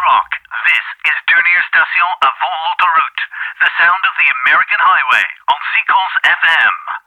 rock. This is Dernière Station avant l'autoroute. The sound of the American highway on Sequence FM.